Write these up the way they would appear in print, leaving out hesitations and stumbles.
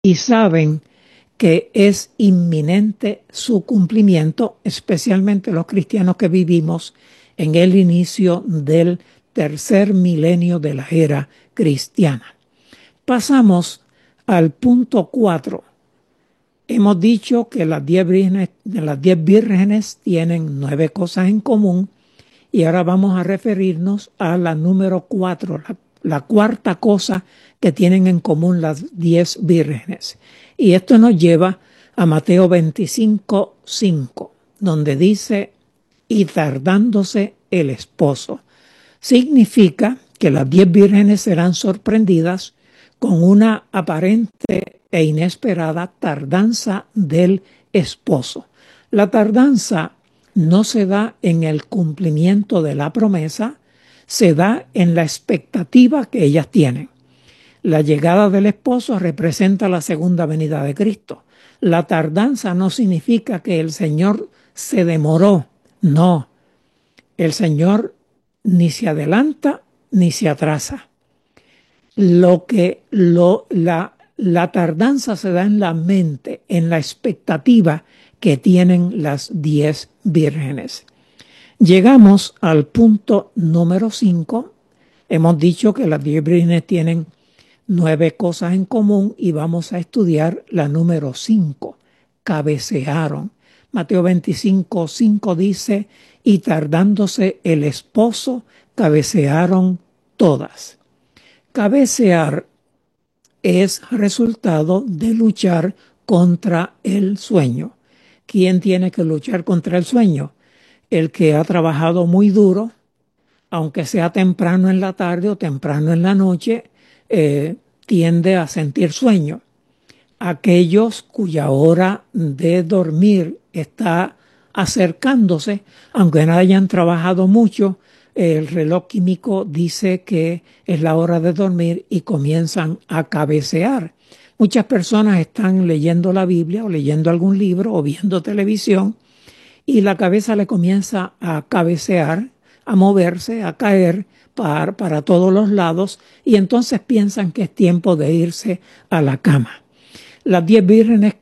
y saben que es inminente su cumplimiento, especialmente los cristianos que vivimos en el inicio del tercer milenio de la era cristiana. Pasamos al punto 4. Hemos dicho que las 10 vírgenes tienen 9 cosas en común y ahora vamos a referirnos a la número 4, la cuarta cosa que tienen en común las 10 vírgenes. Y esto nos lleva a Mateo 25:5, donde dice, y tardándose el esposo. Significa que las 10 vírgenes serán sorprendidas con una aparente e inesperada tardanza del esposo. La tardanza no se da en el cumplimiento de la promesa, se da en la expectativa que ellas tienen. La llegada del esposo representa la segunda venida de Cristo. La tardanza no significa que el Señor se demoró, no. El Señor ni se adelanta ni se atrasa. La tardanza se da en la mente, en la expectativa que tienen las 10 vírgenes. Llegamos al punto número 5. Hemos dicho que las 10 vírgenes tienen 9 cosas en común y vamos a estudiar la número 5. Cabecearon. Mateo 25:5 dice, y tardándose el esposo, cabecearon todas. Cabecear es resultado de luchar contra el sueño. ¿Quién tiene que luchar contra el sueño? El que ha trabajado muy duro, aunque sea temprano en la tarde o temprano en la noche, tiende a sentir sueño. Aquellos cuya hora de dormir está acercándose, aunque no hayan trabajado mucho, el reloj químico dice que es la hora de dormir y comienzan a cabecear. Muchas personas están leyendo la Biblia o leyendo algún libro o viendo televisión y la cabeza le comienza a cabecear, a moverse, a caer para todos los lados y entonces piensan que es tiempo de irse a la cama. Las 10 vírgenes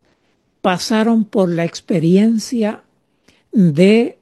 pasaron por la experiencia de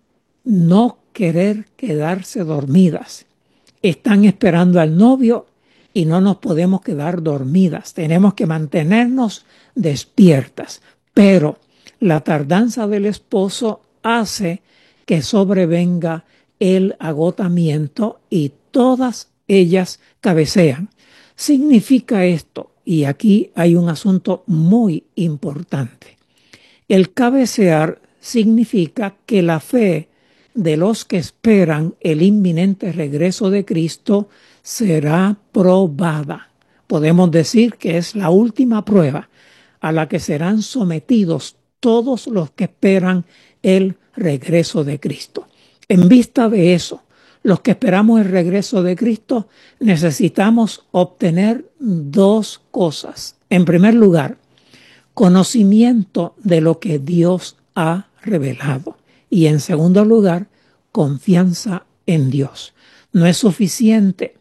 no querer quedarse dormidas. Están esperando al novio y no nos podemos quedar dormidas. Tenemos que mantenernos despiertas. Pero la tardanza del esposo hace que sobrevenga el agotamiento y todas ellas cabecean. Significa esto, y aquí hay un asunto muy importante. El cabecear significa que la fe de los que esperan el inminente regreso de Cristo será probada. Podemos decir que es la última prueba a la que serán sometidos todos los que esperan el regreso de Cristo. En vista de eso, los que esperamos el regreso de Cristo necesitamos obtener 2 cosas. En primer lugar, conocimiento de lo que Dios ha revelado. Y en segundo lugar, confianza en Dios. No es suficiente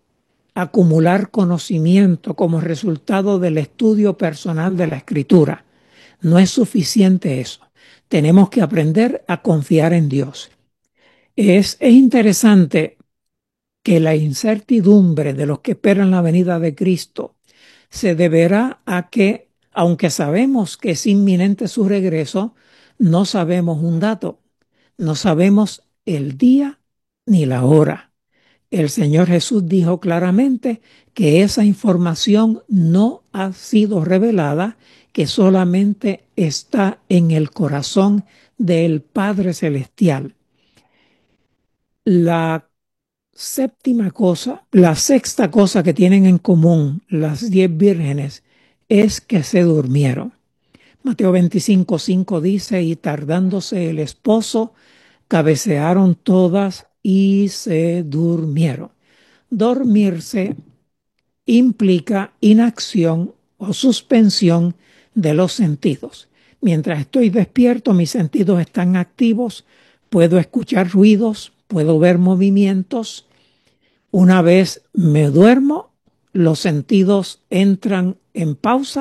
acumular conocimiento como resultado del estudio personal de la Escritura. No es suficiente eso. Tenemos que aprender a confiar en Dios. Es interesante que la incertidumbre de los que esperan la venida de Cristo se deberá a que, aunque sabemos que es inminente su regreso, no sabemos un dato, no sabemos el día ni la hora. El Señor Jesús dijo claramente que esa información no ha sido revelada, que solamente está en el corazón del Padre Celestial. La sexta cosa que tienen en común las 10 vírgenes es que se durmieron. Mateo 25:5 dice, y tardándose el esposo, cabecearon todas y se durmieron. Dormirse implica inacción o suspensión de los sentidos. Mientras estoy despierto, mis sentidos están activos, puedo escuchar ruidos, puedo ver movimientos. Una vez me duermo, los sentidos entran en pausa